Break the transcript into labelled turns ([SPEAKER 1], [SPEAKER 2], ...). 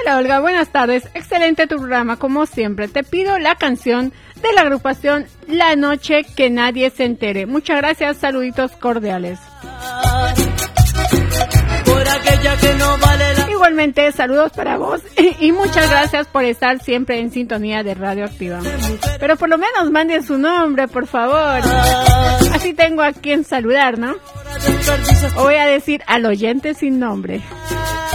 [SPEAKER 1] Hola Olga, buenas tardes. Excelente tu programa, como siempre. Te pido la canción de la agrupación La Noche que nadie se entere. Muchas gracias, saluditos cordiales.
[SPEAKER 2] Por aquella que no vale la...
[SPEAKER 1] Igualmente, saludos para vos y muchas gracias por estar siempre en sintonía de Radio Activa. Pero por lo menos manden su nombre, por favor. Así tengo a quien saludar, ¿no? O voy a decir al oyente sin nombre.